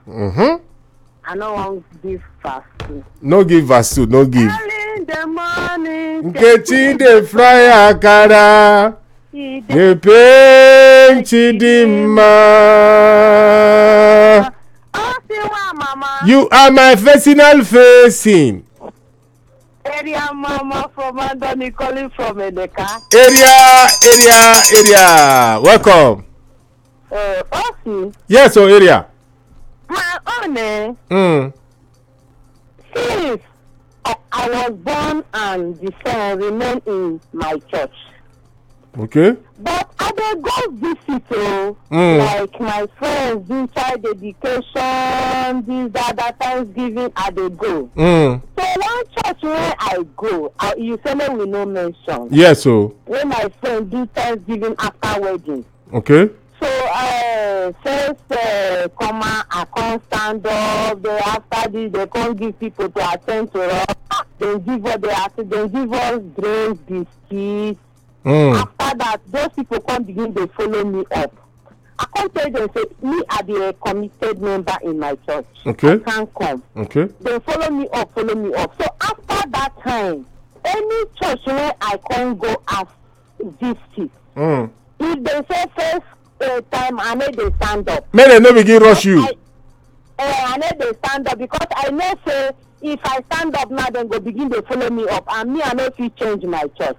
I no wan give fast food. No give verse 2, no give. Early in the morning. Nkechi dey fry akara. Dey paint Chidinma. Oh, see what, Mama? You are my personal facing. Area Mama from Anthony calling from Edeka. Area. Welcome. Okay. Yes, so area. My own, Mm. since I was born and the son remain in my church. Okay. But I dey go visit, like my friends do child education, this, that Thanksgiving, I dey go. Mm. So one church where I go, you say me we no mention. Yes, so. When my friend do Thanksgiving after wedding. Okay. So first comma, I can't stand up. Then after this, they can't give people to attend to us. They give us they give us drinks, biscuits. After that, those people come begin to follow me up. I can't tell them say me I be a committed member in my church. Okay. I can't come. Okay. They follow me up. So after that time, any church where I can't go as visit. If they say first time, I know they stand up. May they no begin rush you. I know they stand up because I know say if I stand up now, then go begin to follow me up, and me I know if you change my church.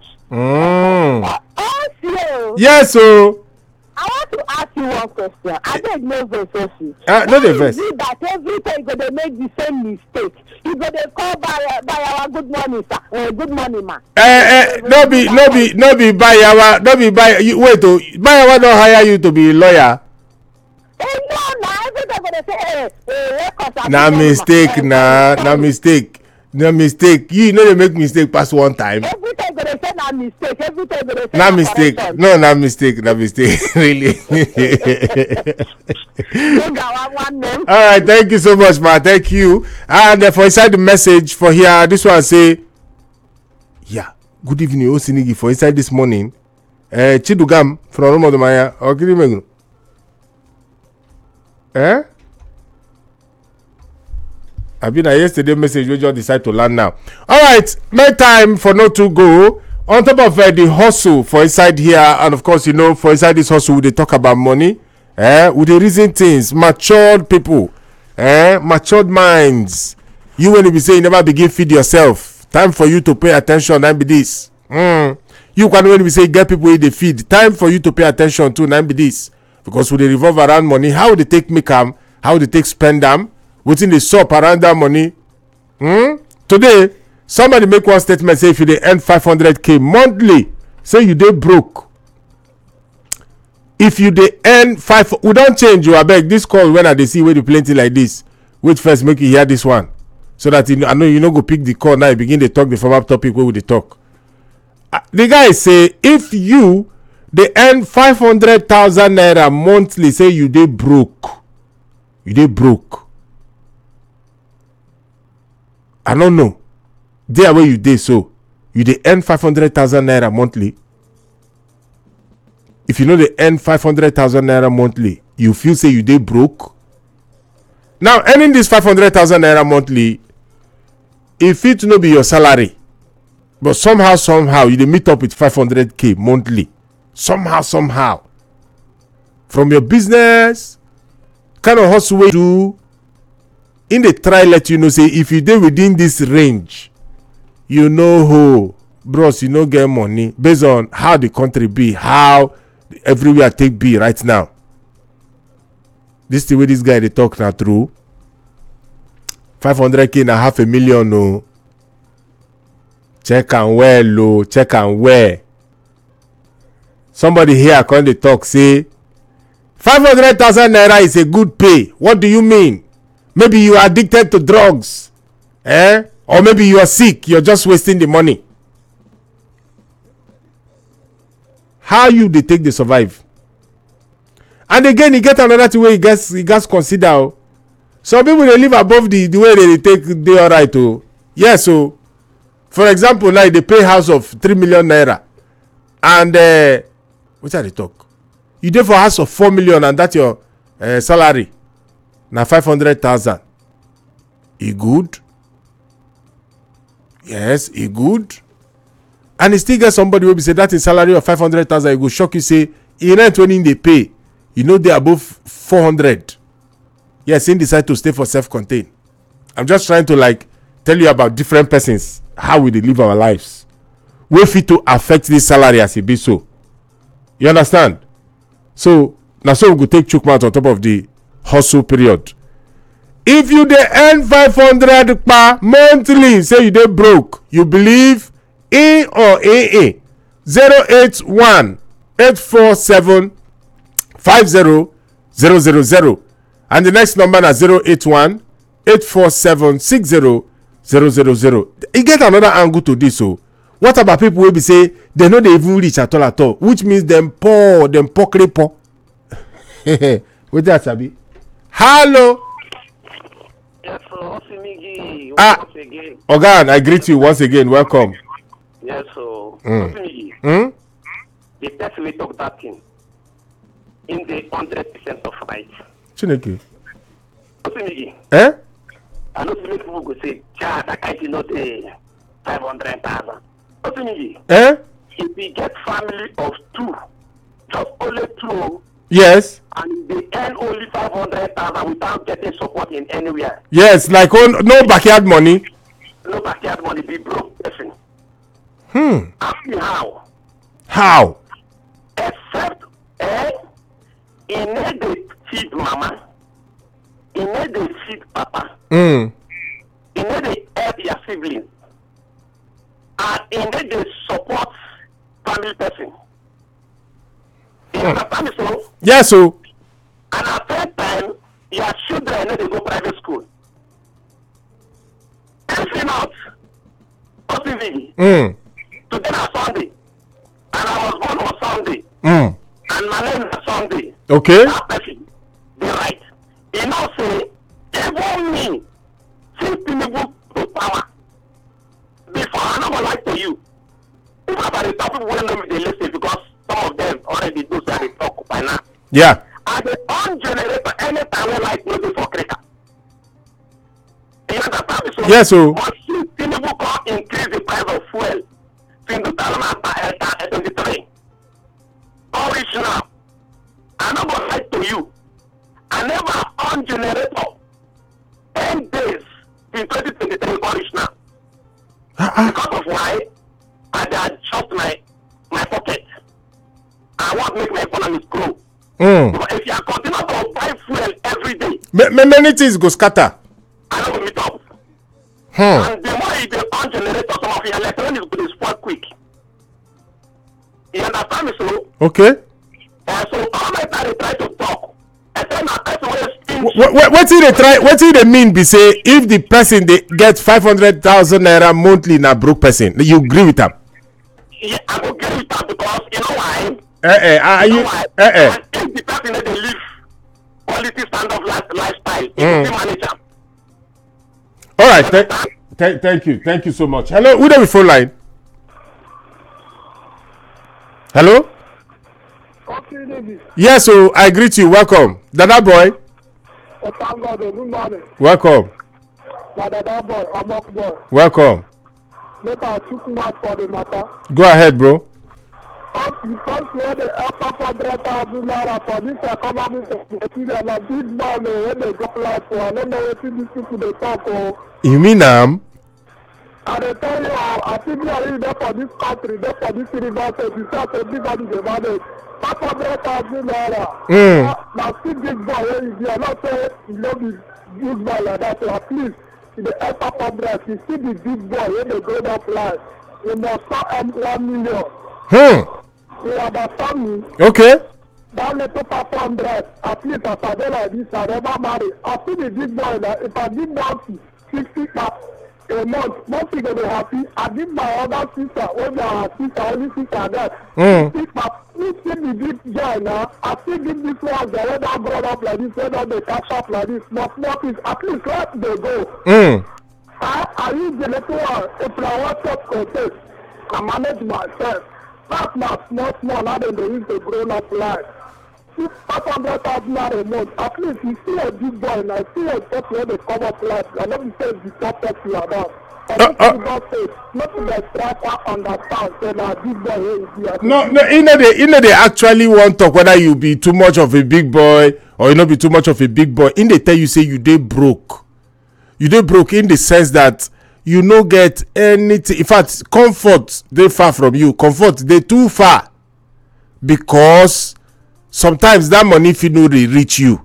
Also, yes, so. I want to ask you one question. I beg no verse. No the verse. Is it that every time you go to make the same mistake? You go to call by our good morning, sir. Good morning, ma. No be Bayawa. No be Bayawa. Wait, Bayawa don't hire you to be a lawyer. No, every time they say, Na mistake. No mistake. You know they make mistake pass one time. Every time they say na mistake. Every time they say na mistake. No, na mistake. Really. All right. Thank you so much, ma. Thank you. And for inside the message for here, this one say, yeah. Good evening, Osinigi. For inside this morning, Chidugam from Romodomaya. Or Kirimegu. I've been yesterday message we just decide to land now. All right, make time for not to go on top of the hustle for inside here, and of course, you know, for inside this hustle, they talk about money, with the reason things, matured people, matured minds. You when you be saying never begin feed yourself. Time for you to pay attention. And be this. You can when we say get people in the feed. Time for you to pay attention to. And be this because when they revolve around money, how they take make them, how they take spend them. Within the shop around that money. Today, somebody make one statement say if you earn 500k monthly, say you dey broke. If you earn we don't change you. I beg this call when I see where the plenty like this. Wait first, make you hear this one, so that I know you go pick the call now. You begin to talk the follow-up topic where we dey talk. The guy say if you earn 500,000 naira monthly, say you dey broke. You dey broke. I don't know. There where you dey so. You dey earn 500,000 naira monthly. If you know they earn 500,000 naira monthly, you feel say you dey broke. Now earning this 500,000 naira monthly, if it no be your salary, but somehow you dey meet up with 500k monthly. Somehow. From your business, kind of hustle way do. In the try let you know say if you dey within this range, you know who bros, you no get money based on how the country be, how everywhere take be right now. This the way this guy they talk now true. 500k na $500,000 no. Check and well. Somebody here come dey talk say 500,000 naira is a good pay. What do you mean? Maybe you are addicted to drugs, or maybe you are sick. You're just wasting the money. How you they take the survive? And again, you get another thing where you guys consider. Some people they live above the way they take they alright. Yeah, so for example, now they pay house of 3 million naira, and what are they talk? You dey for house of 4 million, and that's your salary. Now 500,000. E good? Yes, e good. And e still get somebody will be say that is salary of 500,000. E go shock you say e rent when they pay. You know they above 400. Yes, he decide to stay for self-contained. I'm just trying to like tell you about different persons, how we live our lives. We fit to affect this salary as it be so. You understand? So now so we go take chook mouth on top of the hustle period. If you dey earn 500 per monthly, say you dey broke, you believe in or AA 081 847 50000 and the next number na 081 847 60000. E get another angle to this. So what about people wey be say they no dey even reach at all, which means dem poor, dem poor. Wetin I sabi? Hello. Yes, sir. Osimigi, once again. Oga, I greet you once again. Welcome. Yes, sir. Osimigi. The person we talk that thing in the 100% of right. Chineke. Osimigi. Eh? I know some people go say, "Chad, I can't know the 500,000." Osimigi. Eh? If we get family of 2, just only 2. Yes. And they earn only 500,000 without getting support in anywhere. Yes, like no backyard money. No backyard money, be broke person. Ask me how. How? Except, he need to feed mama. He need to feed papa. He need to help your siblings. And he need to support family person. You understand me, so? Yes, so. And at that time, your children need to go private school. If not, OCV. Today is Sunday. And I was born on Sunday. And my name is Sunday. Okay. That person, be right. You know, say, even me, since Tinubu to power, before I never like to you. If I the topic will know me, they listen because some of them already do say they talk by now. Yeah. And the on generator anytime we like no for cracker. You understand? So yes, so. But since Tinubu can increase the price of fuel since 2023, original, I never lied to you. I never on generator 10 days in 2023 original. Because of why I adjust my pocket. I want to make my economy grow. But if you are continue to buy fuel every day, many things go scatter. I don't meet up. And the more you dey on generator, some of your electronics will spoil quick. You understand me, so? Okay. So all my time they try to talk. And then I try to wetin they mean be say if the person they get 500,000 naira monthly na broke person, you agree with them? Yeah, I will agree with that because you know why? And if the person that they live quality standard lifestyle, you can manage them. All right, thank you so much. Hello, who the phone line? Hello. Okay, David. Yes, so I greet you. Welcome, Dada boy. Thank God, good morning. Welcome. Dada boy, Amok boy. Welcome. Make a took much for the matter. Go ahead, bro. Because we had the upper 100,000 naira for this economy material, a big money when they go like for. I don't know what these people they talk. You mean And they tell you, I think we are there for this country, there for this university. You start everybody they manage 500,000 naira. Now see big boy when you are not saying you know the big boy like that. So at least in the upper 100, you see the big boy when they go down fly. You must earn 1 million. You understand me? Okay. That little 500, at least as I do like this, I never marry. I see the big boy that if I give down 60 a month, most people will be happy. I give my other sister, when they are sister, only sister that. 60 you see the big boy now, I still give this one, the other brought up like this, whether they catch up like this, not things, at least let they go. I use the little one, if I want to contest, I manage myself. That's not small, now they use the grown up life. 500,000 naira a month. At least you see a big boy and I see a person where they come up life. And let me say the top popular now. Nothing like striker understand. Say now big boy here is here. No, they actually won't talk whether you be too much of a big boy or you not be too much of a big boy. In they tell you say you dey broke. You dey broke in the sense that you no get anything. In fact, comfort they far from you. Comfort they too far because sometimes that money fit no dey reach you.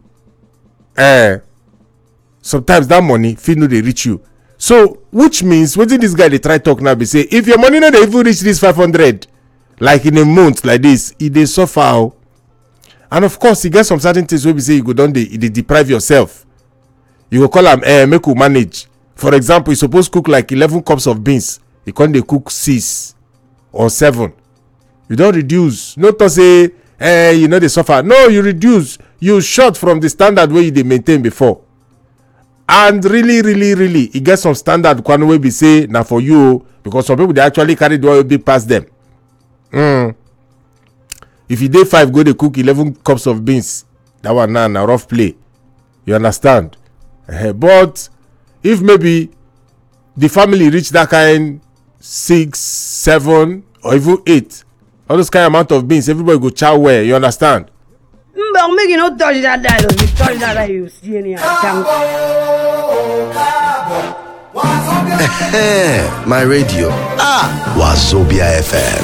Sometimes that money fit no dey reach you. So which means wetin this guy dey try talk now be say if your money no dey even reach this 500 like in a month like this, e dey suffer o. And of course e get some certain things wey be say you go don dey deprive yourself. You go call am make we manage. For example, you suppose cook like 11 cups of beans, you con dey cook 6 or 7. You don reduce. No to say you no dey suffer. No, you reduce. You short from the standard wey you dey maintain before. And really e get some standard one wey be say na for you because some people dey actually carry the one wey big pass them. If you dey 5 go dey cook 11 cups of beans, that one na rough play. You understand? But if maybe the family reach that kind 6, 7 or even 8, all those kind amount of beans, everybody go chow well. You understand? But make you not touch that dialogue. If you touch that, you see any my radio. Wazobia FM.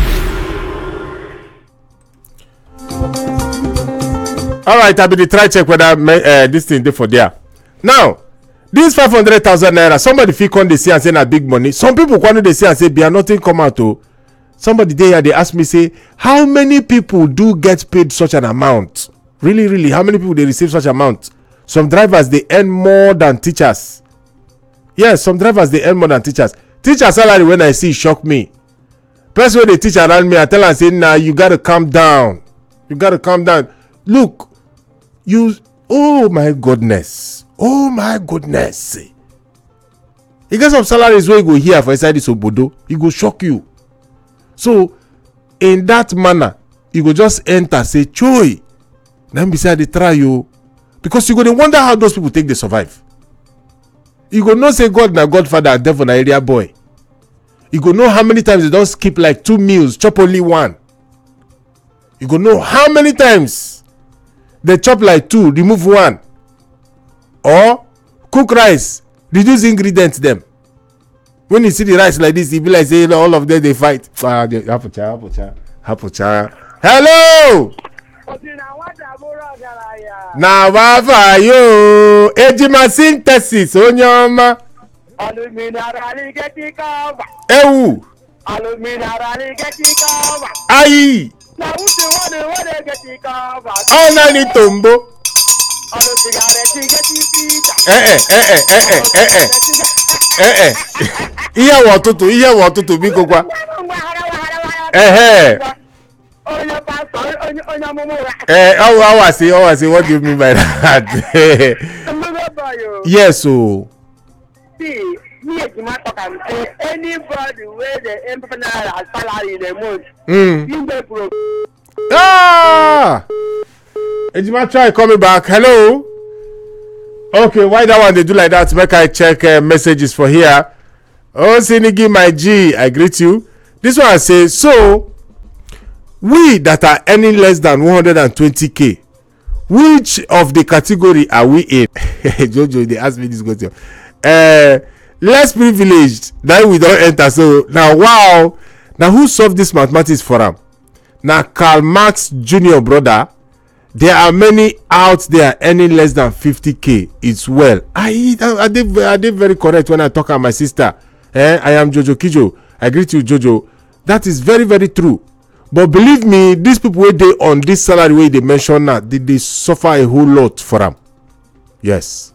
All right, I be try check whether this thing dey for there. Now, this 500,000 naira, somebody fit come dey see and say na big money. Some people come dey see and say bia nothing come out o. Somebody there they ask me say how many people do get paid such an amount? Really, how many people they receive such amount? Some drivers they earn more than teachers. Yes, some drivers they earn more than teachers. Teacher salary when I see shock me. Person when they teach around me, I tell and say nah, you gotta calm down. You gotta calm down. Look, oh my goodness. You get some salaries where you go here for inside this obodo, it go shock you. So in that manner, you go just enter say choy. Then beside the try you because you go to wonder how those people take they survive. You go know say God na Godfather and devil na area boy. You go know how many times they don't skip like 2 meals, chop only 1. You go know how many times they chop like 2, remove 1. Or cook rice, reduce ingredients them. When you see the rice like this, you be like say all of them they fight. Hello. Na wafa yo ejima synthesis onyoma. Ewu. Ayi. Ona ni tombo. Ihe wo tutu biko kwa. I see. What do you mean by that? Yes, so. See, me talk and say anybody where the employer has salary in a month, you may broke. Ejima try coming back. Hello. Okay, why that one they do like that? Make I check messages for here. Oh, Sinigi, my G, I greet you. This one I say so. We that are earning less than 120k, which of the category are we in? Jojo, they asked me this question. Less privileged, that we don't enter. So now, wow. Now, who solved this mathematics for them? Now, Karl Marx Jr. brother. There are many out there earning less than 50k. It's well. I did very correct when I talk about my sister. I am Jojo Kijo. I greet you, Jojo. That is very, very true. But believe me, these people where they on this salary way they mention now, they suffer a whole lot for them. Yes.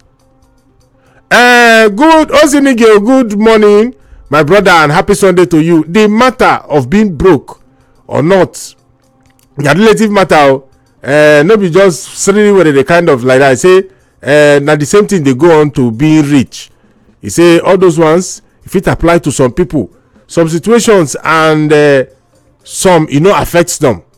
Good Osinigel, good morning, my brother, and happy Sunday to you. The matter of being broke or not, the relative matter, no be just really whether they kind of like that. I say, now the same thing they go on to being rich. You say all those ones, if it apply to some people, some situations, and some affects them.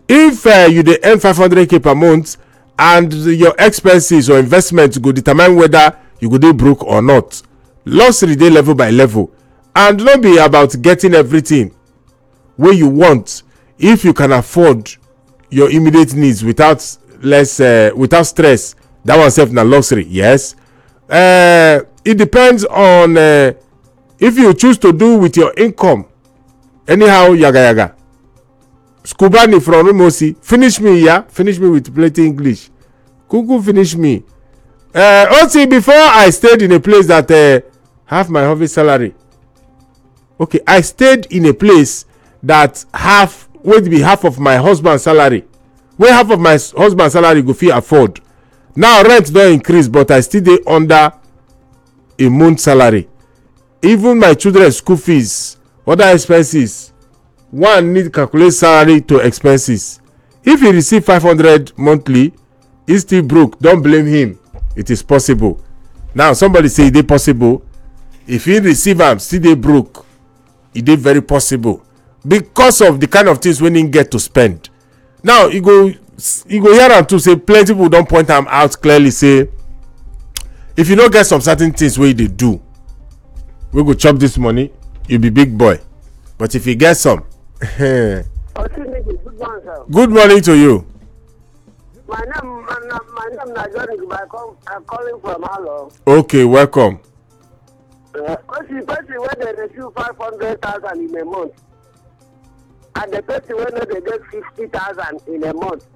if you dey earn 500k per month and your expenses or investment go determine whether you go dey broke or not. Luxury dey level by level, and no be about getting everything wey you want if you can afford your immediate needs without stress. That one sef na luxury. Yes, it depends on if you choose to do with your income anyhow yaga yaga. Skubani from Rumosi, finish me with plenty English. Kuku finish me. Also, before I stayed in a place that half my office salary. Okay, I stayed in a place that would be half of my husband's salary. Where half of my husband's salary go fit afford. Now rent don increase, but I still dey under a month salary. Even my children's school fees, other expenses, one need calculate salary to expenses. If he receive 500 monthly, he still broke. Don't blame him. It is possible. Now somebody say it is possible. If he receive am still dey broke, it is very possible because of the kind of things when he get to spend. Now you go hear am too say plenty people don point am out clearly say if you no get some certain things wey you dey do we go chop this money, you be big boy. But if you get some good morning to you. My name na Johnny. I'm calling from Harlow. Okay, welcome. Person wey dey receive 500,000 in a month and the person wey no dey get 50,000 in a month.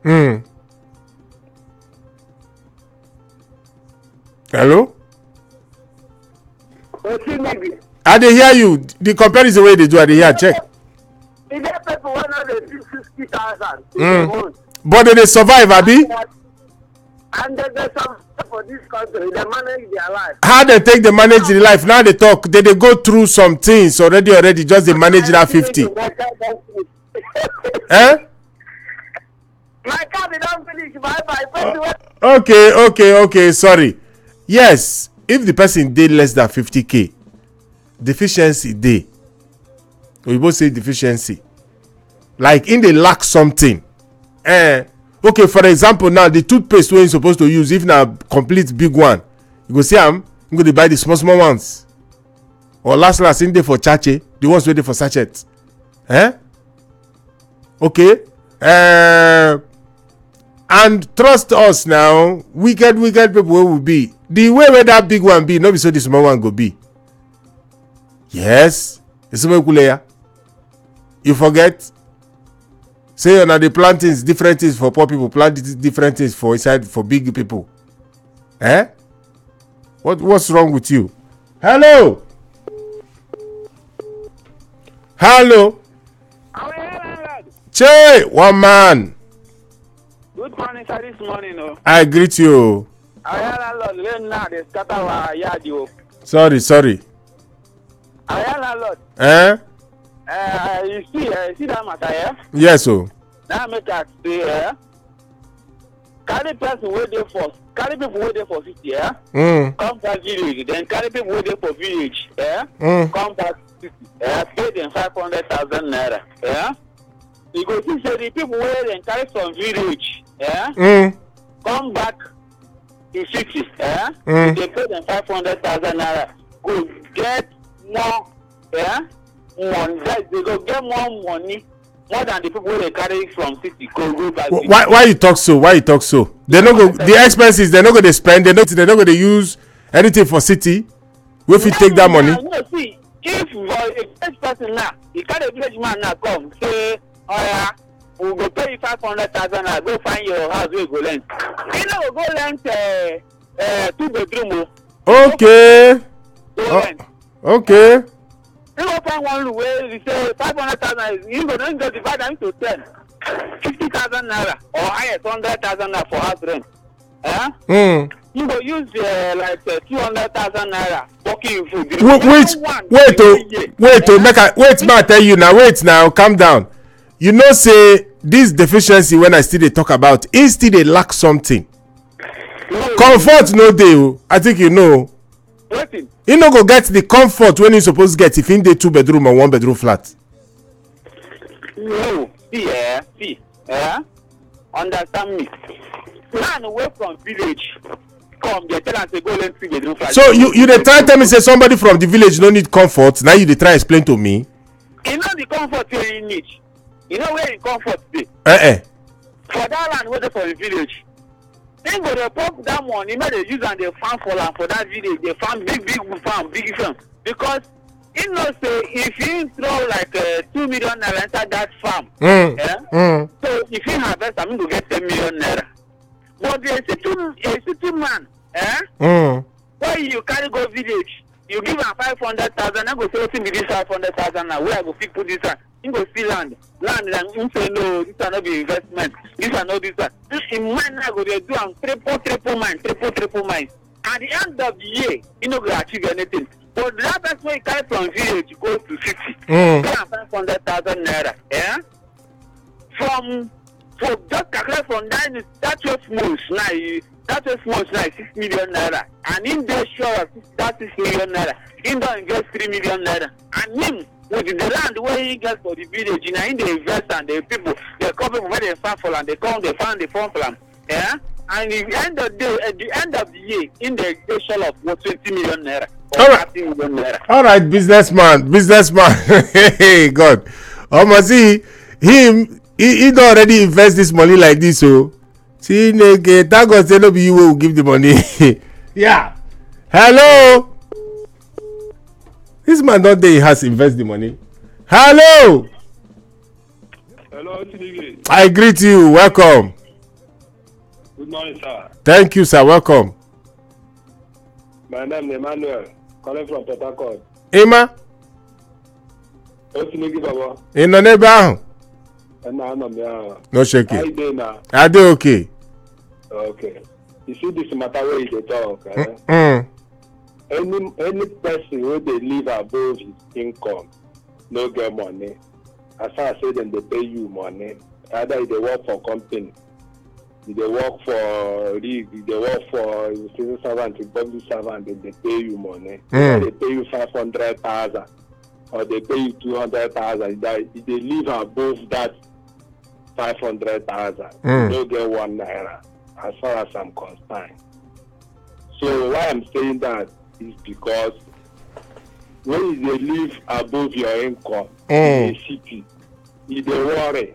Hello? I dey hear you. The comparison wey they do, I dey hear. Check. The people wey no dey receive 60,000 in a month. But they survive, abi? And they survive for this country. They manage their life. How they take the manage the life? Now they talk. They go through some things already. Just they manage that 50. Eh? My car don't finish. Okay. Sorry. Yes, if the person did less than 50k, deficiency day. We both say deficiency. Like in they lack something. Okay, for example, now the toothpaste wey you supposed to use, if na complete big one, you go see am, you go dey buy the small ones. Or last in dey for chache, the ones wey dey for sachet. Okay. And trust us now, wicked people wey will be. The way where that big one be, no be so the small one go be. Yes. You forget? Say on the plantings, different things for poor people, plant different things for inside for big people. What's wrong with you? Hello. Che, one man. Good morning, sir. This morning, I greet you. Sorry. You see that matter, yeah? Yes, so. Now make us say, carry person where they for, carry people where they for 50, yeah? Come back village, then carry people where they for village, yeah? Come back 50, pay them 500,000 naira, yeah? You go see say the people where they carry from village, yeah? Come back to city, yeah? They pay them 500,000 naira, go get more, yeah? Money, they go get more money more than the people where they carry from city go back. Why you talk so? They no go the expenses. They no go they spend. They no go they use anything for city. Where fit take that money? No, see, if a person now, you carry a village man now come say, oh yeah, we go pay you 500,000 now. Go find your house where you go rent. You know go rent 2 bedroom. Okay. Okay. You go find one room where you say 500,000. You go then go divide them into 10, 50,000 naira or highest 100,000 naira for house rent. You go use like 200,000 naira working food. Wait, man, tell you now. Wait now, calm down. You know, say this deficiency when I still they talk about, it still they lack something. Comfort no dey. I think you know. Waiting. You no go get the comfort when you supposed to get if in the 2 bedroom or 1 bedroom flat. No, see. Understand me? Man away from village, come they tell us to go learn 3 bedroom flat. So you dey try tell me say somebody from the village no need comfort. Now you dey try explain to me. You know the comfort you need. You know where in comfort dey? For that land wey dey for the village. Then go dey pump that money, make they use and they farm for land for that village. They farm big farm. Because you know say if you throw like 2 million naira inside that farm, so if you harvest, I'm going to get 10 million naira. But a city man, where you carry go village, you give him 500,000, I go say what's this 500,000 now? Where I go put this one? You go see land, and you say no, this will not be investment. This will not this one. In mind, I go they do and triple mine. At the end of the year, you know go achieve anything. But that person when you carry from village goes to city, pay 500,000 naira. From just calculate from that 12 months now, 6 million naira. And in the sure that 6 million naira, in don't invest 3 million naira. And him with the land where he gets for the village, you know, in the invest and the people, they come people where they farm for land, they come, they farm for land. And at the end of the year, in the shell of 20 million naira. All right, businessman. Hey, God. See, he don't already invest this money like this, so see, thank God say no be you will give the money. Yeah. Hello. This man not there, he has invest the money. Hello. Hello, Tinigi. I greet you. Welcome. Good morning, sir. Thank you, sir. Welcome. My name is Emmanuel, calling from Port Harcourt. Emma? Tinigi, Baba. In the neighbor? No shake it. How you doing now? I do okay. Okay. You see this matter where you talk. Any person who they live above his income, no get money. As I say, then they pay you money. Either they work for company, they work for rig, they work for civil servant, public servant, they pay you money. They pay you 500,000 or they pay you 200,000. They live above that 500,000. You don't get 1 naira, as far as I'm concerned. So why I'm saying that is because when they live above your income in a city, you don't worry.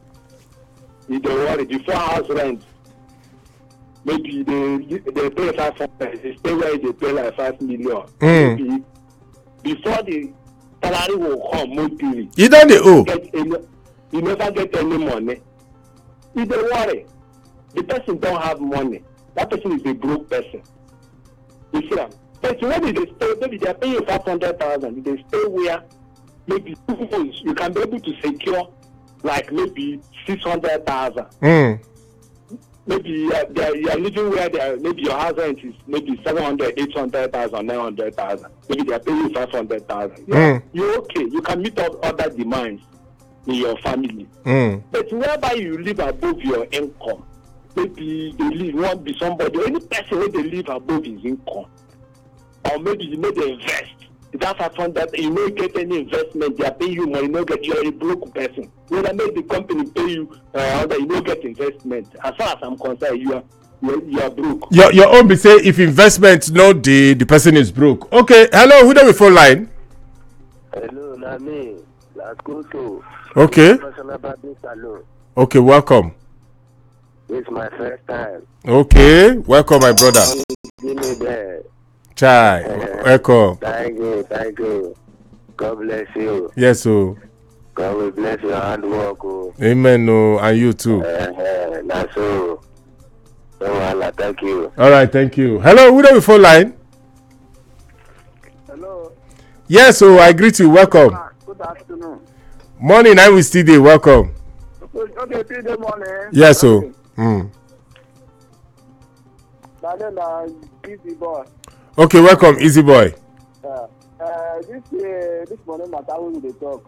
Before house rent, maybe they pay 500, they stay where they pay like 5 million. Maybe before the salary will come monthly, you don't owe. You never get any money. You don't worry. The person don't have money. That person is a broke person. You see that? But when they stay, maybe they are paying 500,000. They stay where maybe 2 months you can be able to secure like maybe 600,000. Maybe you are living where maybe your house rent is maybe 700, 800,000, 900,000. Maybe they are paying 500,000. You're okay. You can meet up other demands in your family. But whereby you live above your income, maybe they won't be somebody, any person where they live above his income, or maybe you know they invest. That's a fund that you don't get any investment, they are paying you money, you don't get, you're a broke person. When I make the company pay you, you don't get investment. As far as I'm concerned, you are broke. Your own be say if investment no the person is broke. Okay, hello, who do we phone line? Hello, Nami. Let's go to. Okay. Okay, welcome. It's my first time. Okay, welcome, my brother. Give me that. Chai, welcome. Thank you. God bless you. Yes, so. God will bless your handwork. Amen, and you too. That's so. Thank you. All right, thank you. Hello, who do we phone line? Hello. Yes, so I greet you. Welcome. Good afternoon. Morning, I will still there. Welcome. Okay, good morning. Yes, so. My name is Easy Boy. Okay, welcome, Easy Boy. This morning matter we will talk.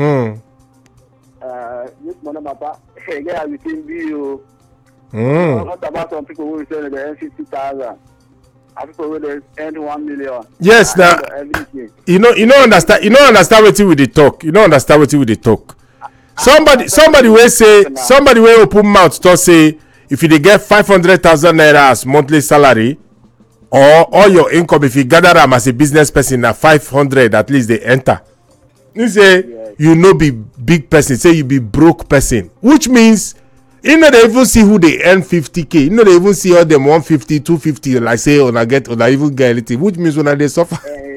This morning matter, yeah, we can be you. What about some people who say they earn 50,000? People who earn 1 million. Yes, now you know understand. You know understand what we dey talk. You know understand what we dey talk. somebody will open mouth to say if you dey get 500,000 naira as monthly salary or all your income, if you gather them as a business person na 500 at least they enter. You say you no be big person, say you be broke person, which means you know they even see who they earn 50k. You know they even see all them 150, 250 like say on I even get anything, which means when they suffer.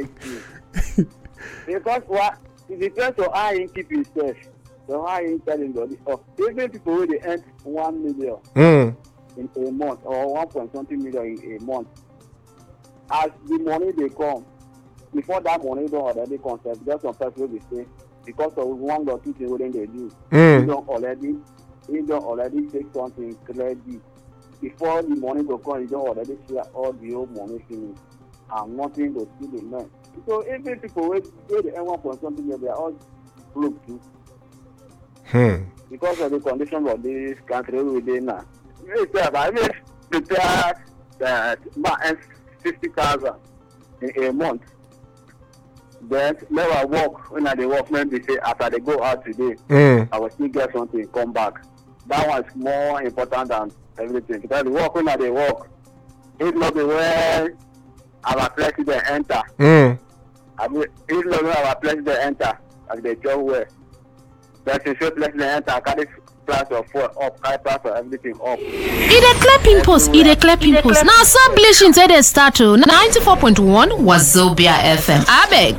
Because what it depends on how you keep yourself. So how you tell body. Even people who they earn 1 million in a month or 1.20 million in a month, as the money they come, before that money don't already concept, just some person will be say because of one or two things what they do, you don't already take something credit. Before the money will come, you don't already share all the old money finish and nothing to still remain. So even people where they earn 1.20 million, they are all broke too. Because of the condition of this country we dey now. You say I will prepare that earn 50,000 in a month. Then never work when I dey work. Maybe say after they go out today, I will still get something come back. That one is more important than everything. Because the work when I dey work, it not be where our president enter. It not where our president enter as they job where. That's a short president enter carry price of food up, carry price of everything up. It a clear pimples. Now some bleaching say they start to 94.1 Wazobia FM. Abeg.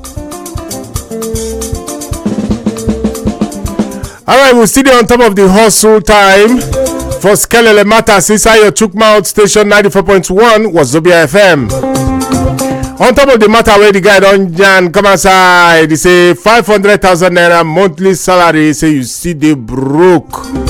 Alright, we'll still on top of the hustle time for Skelele Matters inside your Chukmouth station 94.1 Wazobia FM. On top of the matter where the guy don't Jan come outside, he say 500,000 naira monthly salary, say you see they broke.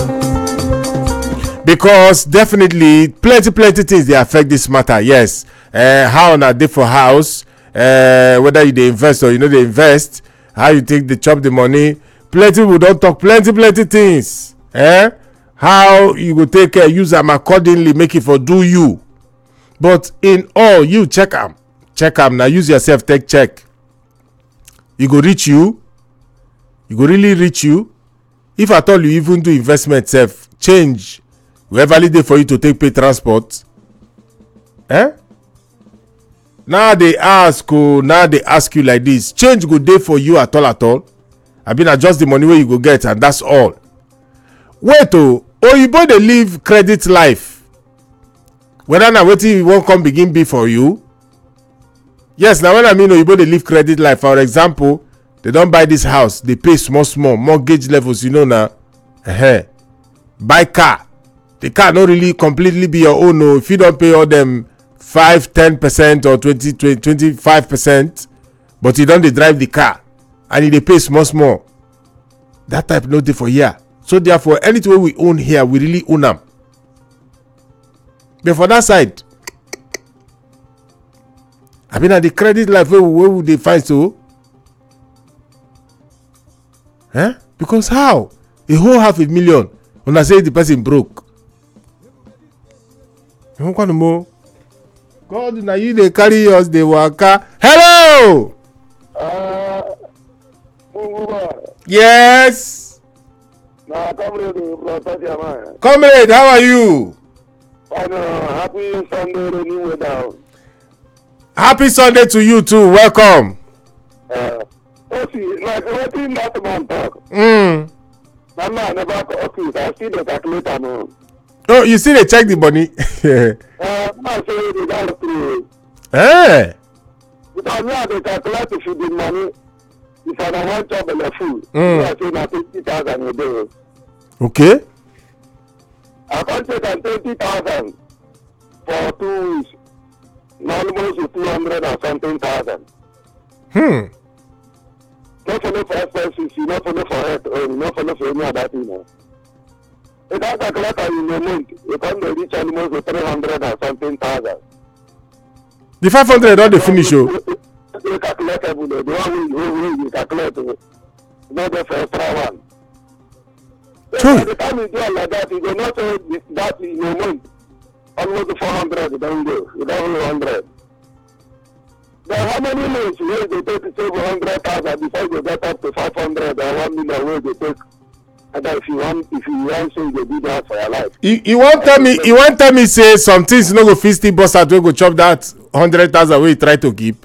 Because definitely plenty things they affect this matter. Yes. How na dey for house, whether you dey invest or you know they invest, how you take the chop the money. Plenty people don't talk plenty things. How you go take use them accordingly, make it for do you. But in all, you check them now, use yourself, take check. You go reach you, go really reach you. If at all you even do investment self, change wherever day for you to take pay transport. Now they ask you like this, change go day for you at all. I mean adjust the money where you go get and that's all. Wait you dey live credit life. Whether na wetin you won't come begin be for you. Yes, now when I mean you dey live credit life, for example, they don't buy this house, they pay small mortgage levels, you know now. Buy car. The car not really completely be your own. No, if you don't pay all them 5-10% or 20-25%, but you don't drive the car and they pay small. That type no dey for here. So therefore, anything we own here, we really own them. But for that side, I mean, at the credit life, where would they find so? Because how? A whole 500,000 when I say the person broke. You want to know? God, now you they carry us, they waka. Hello! Yes! Comrade, how are you? Happy Sunday, new weather. Happy Sunday to you too. Welcome. Like wetin that man talk. That man never office. I see the calculator now. Oh, you see they check the money. Man say they got through. Because me I dey calculate if you the money. If I don't want job in the food, I say na 50,000 a day. Okay. I can't take 20,000 for 2 weeks. Almost 200 and something thousand. Not only for expenses, not only for health, not only for any other thing. If that calculator in a month, you can't reach almost 300 and something thousand. The 500 don't they finish you? You calculate every day. The one you calculate, not the first one. So by the time you do it like that, you will not say that in a month. Almost 400, don't go. You don't 100. Then how many months will they take to save 100,000 before you get up to 500 or 1 million where they take And if you want so you do that for your life. You won't tell me say some things no go fit still bust out wey go chop that 100,000 wey you try to keep.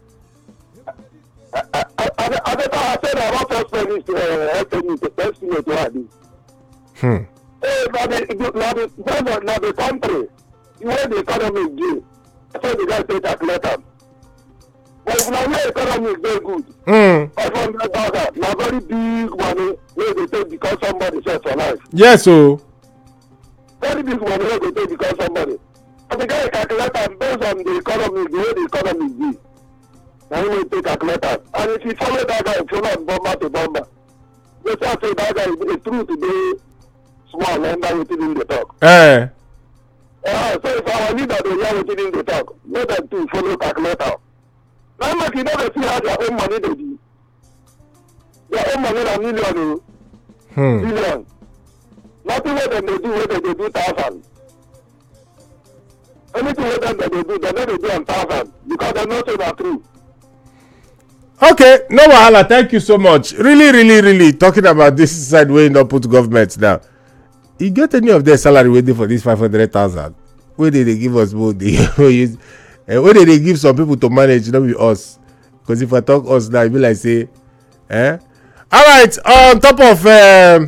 I said I want first finish help me to first finish to do. Now the country, the way the economy is doing, I said the guy say calculate. But now the economy is very good. 500,000, now very big money where they take because somebody said for life. Yes, so. Very big money where they take because somebody. But the guy calculate based on the economy, the way the economy is. Now he will take calculator. And if you follow that guy, follow bomber to bomber. They say that guy is true today. Small and that within the talk. So if our leader they hear within the talk, let them to follow calculator. Now you never see how their own money they do. Their own money are million. Billion. Nothing what them they do whether they do 1,000. Anything what them they do, they never do 1,000 because they know say that true. Okay, no wahala, thank you so much. Really talking about this side wey not put government now. You get any of their salary waiting for this 500,000? Where did they give us both? Where did they give some people to manage, not be us? Because if I talk us now, it be like say, Alright, on top of the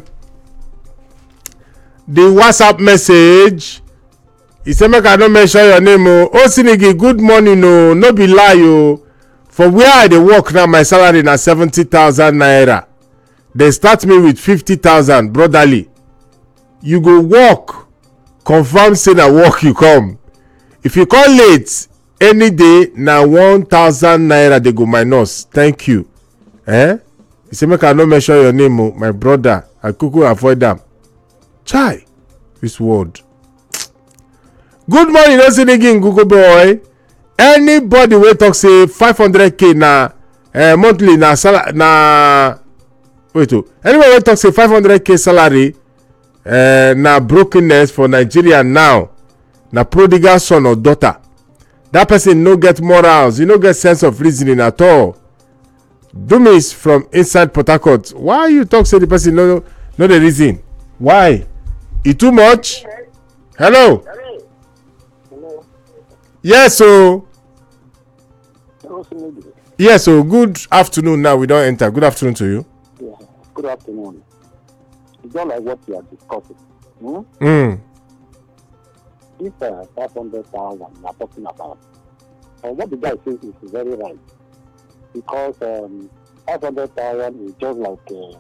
WhatsApp message, he said, make I don't mention your name. Oh, Sinigi, good morning. No be lie. For where I dey work now, my salary na 70,000 naira. They start me with 50,000 brotherly. You go work, confirm say na work you come. If you call late any day, na 1,000 naira they go minus. Thank you. He say make I no mention your name, my brother. I kuku avoid them. Chai, this word. Good morning, no Sinigi Google boy. Anybody wey talk say 500k na monthly na salary na anybody wey talk say 500k salary na brokenness for Nigeria now, na prodigal son or daughter. That person no get morals, you no get sense of reasoning at all. Dumis from inside Port Harcourt. Why you talk say the person no the reason? Why? E too much? Hello. Yes, so. Yes, so good afternoon. Now we don't enter. Good afternoon to you. Yeah, good afternoon. It's not like what we are discussing. This 500,000 we are talking about, what the guy says is very right. Because 500,000 is just like